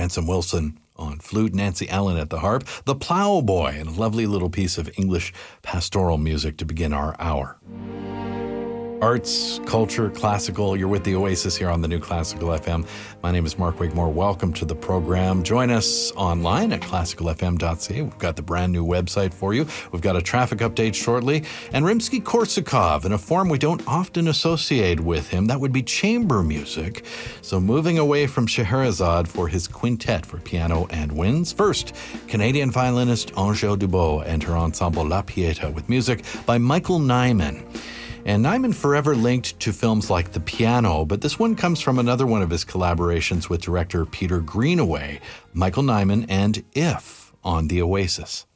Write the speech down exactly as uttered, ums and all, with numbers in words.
Ransom Wilson on flute, Nancy Allen at the harp, The Plowboy, and a lovely little piece of English pastoral music to begin our hour. Arts, culture, classical. You're with the Oasis here on the New Classical F M. My name is Mark Wigmore. Welcome to the program. Join us online at classical f m dot c a. We've got the brand new website for you. We've got a traffic update shortly. And Rimsky-Korsakov in a form we don't often associate with him. That would be chamber music. So moving away from Scheherazade for his quintet for piano and winds. First, Canadian violinist Angèle Dubot and her ensemble La Pieta with music by Michael Nyman. And Nyman forever linked to films like The Piano, but this one comes from another one of his collaborations with director Peter Greenaway, Michael Nyman and If on The Oasis.